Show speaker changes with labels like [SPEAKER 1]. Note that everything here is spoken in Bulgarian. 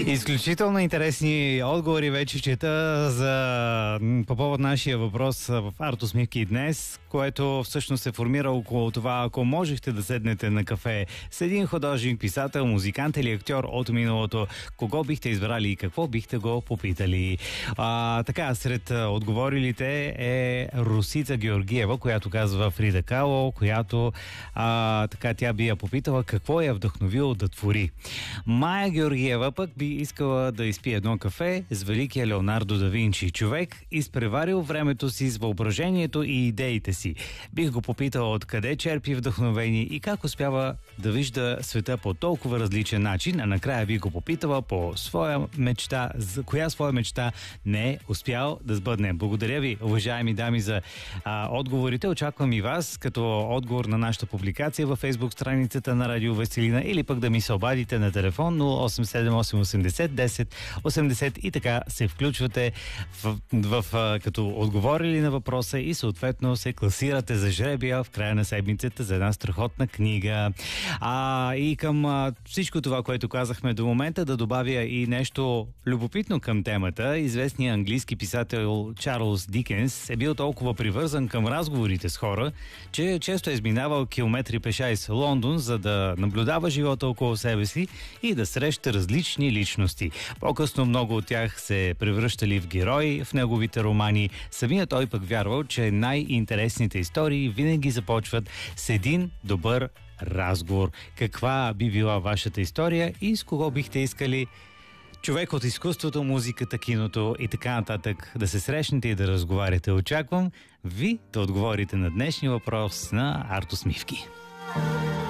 [SPEAKER 1] Изключително интересни отговори вече чета по повод нашия въпрос в Артусмивки днес, което всъщност се формира около това, ако можехте да седнете на кафе с един художник, писател, музикант или актьор от миналото, кого бихте избрали и какво бихте го попитали? Така, сред отговорилите е Русица Георгиева, която казва Фрида Кало, която така тя би я попитала какво я вдъхновило да твори. Майя Георгиева пък би искала да изпие едно кафе с великия Леонардо да Винчи. Човек, изпреварил времето си с въображението и идеите си. Бих го попитала откъде черпи вдъхновение и как успява да вижда света по толкова различен начин, а накрая бих го попитала по своя мечта, за коя своя мечта не е успял да сбъдне. Благодаря ви, уважаеми дами, за отговорите. Очаквам и вас като отговор на нашата публикация във Facebook страницата на Радио Веселина или пък да ми се обадите на телефон 0878801080 и така се включвате като отговорили на въпроса и съответно се класирате за жребия в края на седмицата за една страхотна книга. И към всичко това, което казахме до момента, да добавя и нещо любопитно към темата. Известният английски писател Чарлз Дикенс е бил толкова привързан към разговорите с хора, че често е изминавал километри пеша из Лондон, за да наблюдава живота около себе си и да среща различни личности. По-късно много от тях се превръщали в герои в неговите романи. Самият той пък вярвал, че най-интересните истории винаги започват с един добър разговор. Каква би била вашата история и с кого бихте искали човек от изкуството, музиката, киното и така нататък да се срещнете и да разговаряте? Очаквам ви да отговорите на днешния въпрос на Артусмивки.